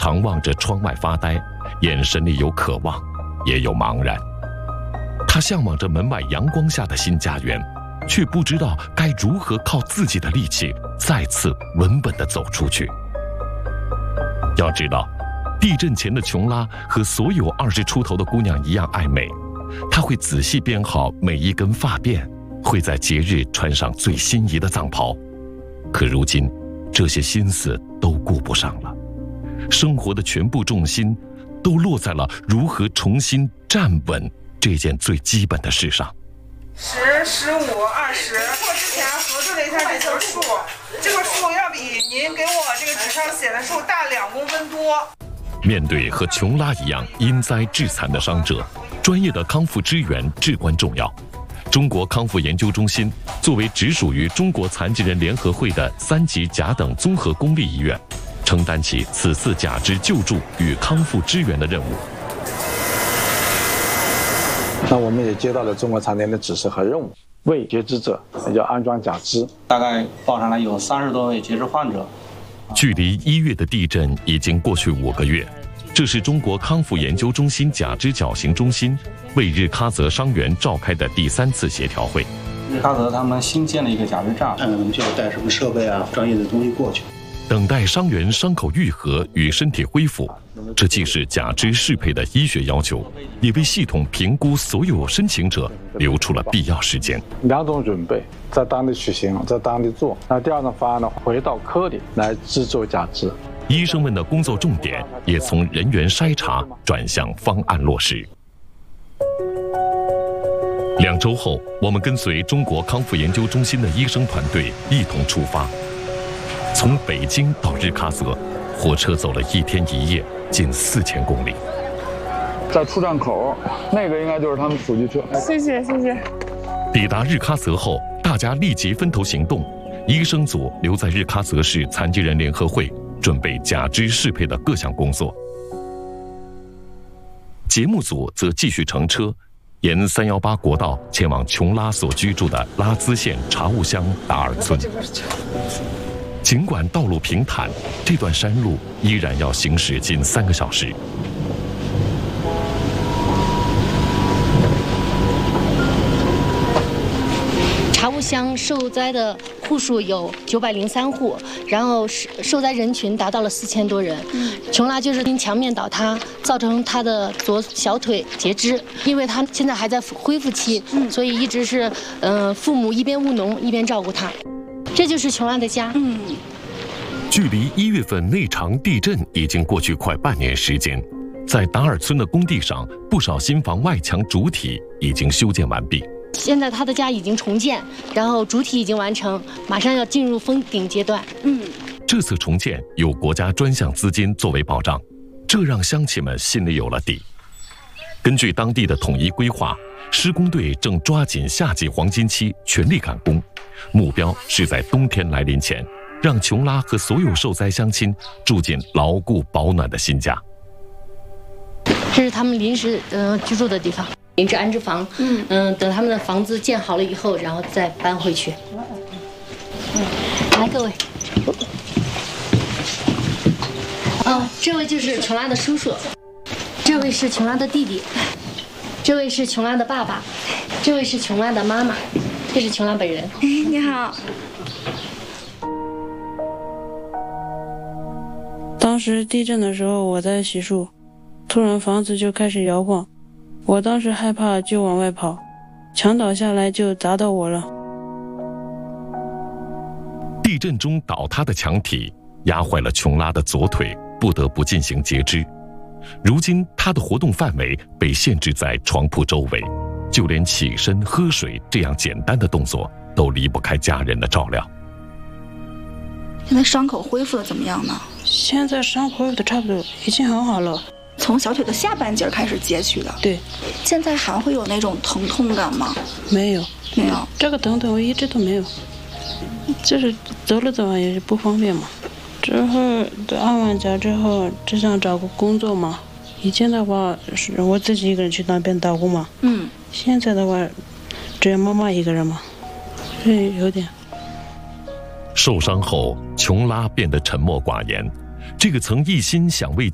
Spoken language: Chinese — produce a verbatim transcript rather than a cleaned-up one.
常望着窗外发呆，眼神里有渴望，也有茫然。他向往着门外阳光下的新家园，却不知道该如何靠自己的力气再次稳稳地走出去。要知道，地震前的琼拉和所有二十出头的姑娘一样爱美，她会仔细编好每一根发辫，会在节日穿上最心仪的藏袍。可如今，这些心思都顾不上了，生活的全部重心都落在了如何重新站稳这件最基本的事上。 十、十五、二十，我之前核对了一下这棵树，这个树要比您给我这个纸上写的树大两公分多。 面对和琼拉一样因灾致残的伤者，专业的康复支援至关重要。中国康复研究中心作为直属于中国残疾人联合会的三级甲等综合公立医院，承担起此次假肢救助与康复支援的任务。 那我们也接到了中国残疾人的指示和任务，为截肢者要安装假肢。 大概报上来有三十多位截肢患者。 距离一月的地震已经过去五个月，这是中国康复研究中心假肢矫形中心为日喀则伤员召开的第三次协调会。 日喀则他们新建了一个假肢站， 看看我们需要带什么设备啊，专业的东西过去。 等待伤员伤口愈合与身体恢复，这既是假肢适配的医学要求，也为系统评估所有申请者留出了必要时间。 两种准备，在当地取行，在当地做。那第二种方案呢，回到科里来制作假肢。 医生们的工作重点也从人员筛查转向方案落实。两周后，我们跟随中国康复研究中心的医生团队一同出发。从北京到日喀则，火车走了一天一夜，近四千公里。 在出站口，那个应该就是他们辅具车。 谢谢谢谢。 抵达日喀则后，大家立即分头行动。医生组留在日喀则市残疾人联合会，准备假肢适配的各项工作。节目组则继续乘车，沿三幺八国道前往琼拉所居住的拉孜县察兀乡达尔村。尽管道路平坦，这段山路依然要行驶近三个小时。 察兀乡受灾的户数有九百零三户，然后受灾人群达到了四千多人。琼拉就是因墙面倒塌，造成他的左小腿截肢，因为他现在还在恢复期，所以一直是呃父母一边务农一边照顾他。这就是琼拉的家。嗯， 距离一月份那场地震已经过去快半年时间，在达尔村的工地上，不少新房外墙主体已经修建完毕。 现在他的家已经重建，然后主体已经完成，马上要进入封顶阶段。嗯， 这次重建有国家专项资金作为保障，这让乡亲们心里有了底。根据当地的统一规划，施工队正抓紧夏季黄金期，全力赶工。目标是在冬天来临前，让琼拉和所有受灾乡亲住进牢固保暖的新家。 这是他们临时呃居住的地方，临时安置房。嗯嗯、呃，等他们的房子建好了以后，然后再搬回去。嗯，来各位。哦，这位就是琼拉的叔叔，这位是琼拉的弟弟，这位是琼拉的爸爸，这位是琼拉的妈妈。这是琼拉本人。 哎，你好。 当时地震的时候，我在洗漱，突然房子就开始摇晃，我当时害怕就往外跑，墙倒下来就砸到我了。 地震中倒塌的墙体压坏了琼拉的左腿，不得不进行截肢。如今他的活动范围被限制在床铺周围。就连起身喝水这样简单的动作都离不开家人的照料。 现在伤口恢复的怎么样呢？ 现在伤恢复的差不多，已经很好了。 从小腿的下半截开始截取的。 对。 现在还会有那种疼痛感吗？ 没有， 没有。 这个疼痛我一直都没有，就是走了走啊也是不方便嘛。之后按完脚之后，只想找个工作嘛。以前的话是我自己一个人去那边打工嘛，嗯，现在的话只有妈妈一个人嘛，所以有点。 受伤后，琼拉变得沉默寡言。这个曾一心想为